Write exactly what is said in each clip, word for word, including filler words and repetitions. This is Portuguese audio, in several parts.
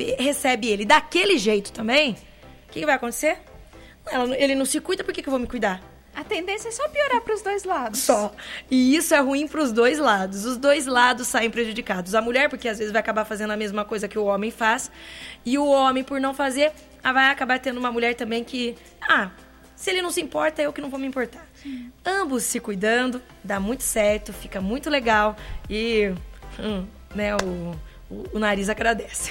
recebe ele daquele jeito também, o que, que vai acontecer? Ela, ele não se cuida, por que, que eu vou me cuidar? A tendência é só piorar para os dois lados. Só. E isso é ruim para os dois lados. Os dois lados saem prejudicados. A mulher, porque às vezes vai acabar fazendo a mesma coisa que o homem faz. E o homem, por não fazer, vai acabar tendo uma mulher também que... Ah, se ele não se importa, eu que não vou me importar. Sim. Ambos se cuidando, dá muito certo, fica muito legal. E, hum, né, o... O, o nariz agradece.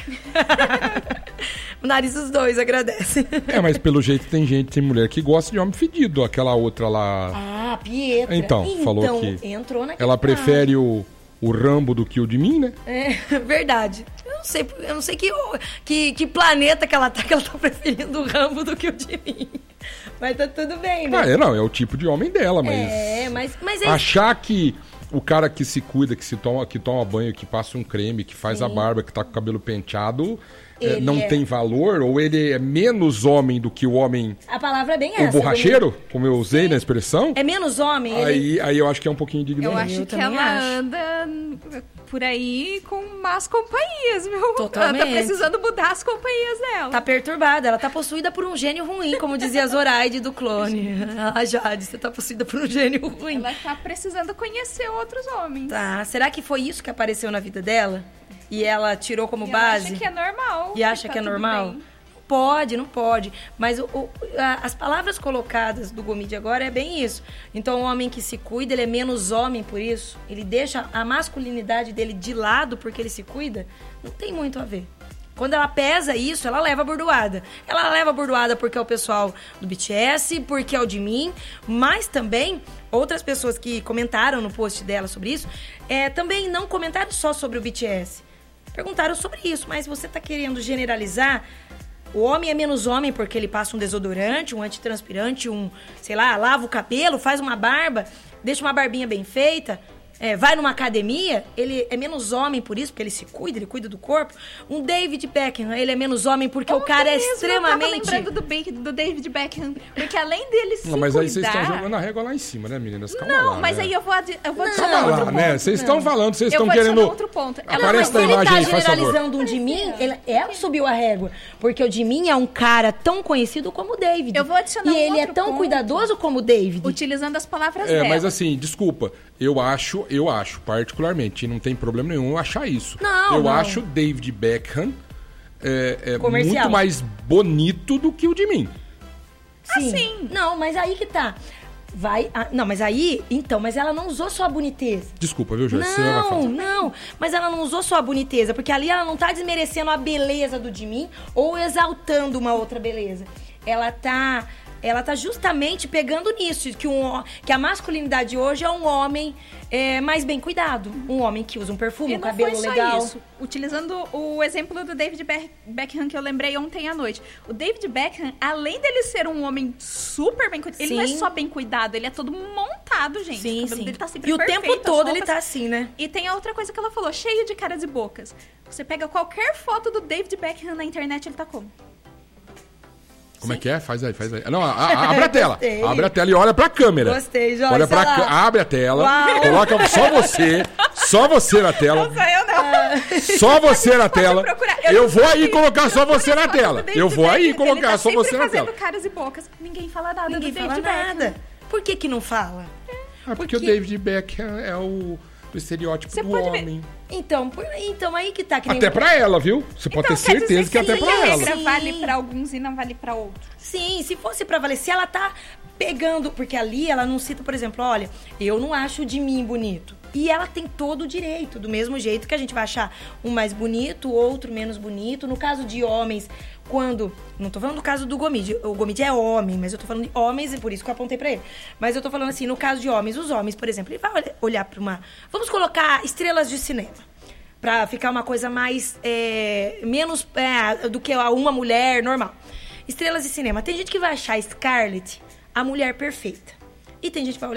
O nariz dos dois agradece. É, mas pelo jeito tem gente, tem mulher que gosta de homem fedido. Aquela outra lá... Ah, Pietra. Então, então falou que entrou ela prefere o, o Rambo do que o de mim, né? É, verdade. Eu não sei, eu não sei que, que, que planeta que ela tá, que ela tá preferindo o Rambo do que o de mim. Mas tá tudo bem, né? Ah, é, não, é o tipo de homem dela, mas... É, mas... mas é... Achar que... O cara que se cuida, que se toma, que toma banho, que passa um creme, que faz Sim. a barba, que tá com o cabelo penteado, é, não é... tem valor? Ou ele é menos homem do que o homem... A palavra é bem o essa. O borracheiro, como eu usei Sim. na expressão? É menos homem. Aí, ele... aí eu acho que é um pouquinho de ignorância. Eu acho eu que ela acho. anda por aí com más companhias, meu. Totalmente. Ela tá precisando mudar as companhias dela. Tá perturbada, ela tá possuída por um gênio ruim, como dizia a Zoraide do clone. A Jade, você tá possuída por um gênio ruim. Ela tá precisando conhecer outros homens. Tá, será que foi isso que apareceu na vida dela? E ela tirou como e base? Acha que é normal. E acha que, tá que é normal? Bem. Pode, não pode. Mas o, o, a, as palavras colocadas do Gomide agora é bem isso. Então, o homem que se cuida, ele é menos homem por isso. Ele deixa a masculinidade dele de lado porque ele se cuida. Não tem muito a ver. Quando ela pesa isso, ela leva a bordoada. Ela leva a bordoada porque é o pessoal do B T S, porque é o de mim. Mas também, outras pessoas que comentaram no post dela sobre isso, é, também não comentaram só sobre o B T S. Perguntaram sobre isso, mas você tá querendo generalizar... O homem é menos homem porque ele passa um desodorante, um antitranspirante, um, sei lá, lava o cabelo, faz uma barba, deixa uma barbinha bem feita, é, vai numa academia, ele é menos homem por isso, porque ele se cuida, ele cuida do corpo. Um David Beckham, ele é menos homem porque oh, o cara é mesmo, extremamente... Eu tava lembrando do, Be- do David Beckham, porque além dele se Não, mas cuidar... aí vocês estão jogando a régua lá em cima, né, meninas? Calma Não, lá, mas né? aí eu vou, adi- eu vou Não, adicionar Calma outro lá, ponto. né? Vocês estão falando, vocês Eu estão vou adicionar querendo... outro ponto. Ela Aparece mas da ele imagem tá aí, faz favor. generalizando um de mim, ele, ela subiu a régua. Porque o de mim é um cara tão conhecido como o David. Eu vou adicionar E um ele é outro tão ponto. cuidadoso como o David. Utilizando as palavras É, dela. mas assim, desculpa, eu acho, eu acho, particularmente, não tem problema nenhum eu achar isso. Não, eu não. acho o David Beckham é, é Comercial. muito mais bonito do que o de mim. Sim. Assim. Não, mas aí que tá. Vai. ah, não, mas aí. Então, mas ela não usou só a boniteza. Desculpa, viu, Jorge? Você vai Não, falar. não. Mas ela não usou só a boniteza. Porque ali ela não tá desmerecendo a beleza do de mim ou exaltando uma outra beleza. Ela tá. Ela tá justamente pegando nisso, que, um, que a masculinidade hoje é um homem é, mais bem cuidado. Um homem que usa um perfume, E um não cabelo foi só legal. isso. Utilizando o exemplo do David Be- Beckham que eu lembrei ontem à noite. O David Beckham, além dele ser um homem super bem cuidado, ele não é Sim. só bem cuidado, ele é todo montado, gente. Sim, o cabelo sim. dele tá sempre E o perfeito, tempo as todo ele roupas- tá assim, né? E tem a outra coisa que ela falou, cheio de caras e bocas. Você pega qualquer foto do David Beckham na internet, ele tá como? Como é que é? Faz aí, faz aí. Não, a, a, abre a tela. Gostei. Abre a tela e olha pra câmera. Gostei, Joyce, Olha pra olha lá. câmera. Abre a tela. Uau. Coloca só você. Só você na tela. Não sou eu, não. Só você na tela. procurar. Eu, Eu não vou sei. aí colocar só você na Foto do tela. David Eu vou aí Beckham, colocar ele tá só você sempre na fazendo tela. caras e bocas. Ninguém fala nada Ninguém do fala David Beckham. nada. Por que que não fala? Ah, porque o Porque- David Beckham é o, o estereótipo Você do pode ver. homem. Então, por- então aí que tá. Que nem- Até pra ela, viu? Você pode ter Então, quer certeza dizer que até sim, pra a ela. regra Sim. vale pra alguns e não vale pra outros. Sim, se fosse pra valer, se ela tá pegando... Porque ali ela não cita, por exemplo, olha, eu não acho o de mim bonito. E ela tem todo o direito, do mesmo jeito que a gente vai achar um mais bonito, outro menos bonito. No caso de homens, quando... Não tô falando do caso do Gomide. O Gomide é homem, mas eu tô falando de homens e por isso que eu apontei pra ele. Mas eu tô falando assim, no caso de homens, os homens, por exemplo, ele vai olha- olhar pra uma... Vamos colocar estrelas de cinema. Pra ficar uma coisa mais... é, menos é, do que uma mulher normal. Estrelas de cinema. Tem gente que vai achar Scarlett a mulher perfeita. E tem gente que vai olhar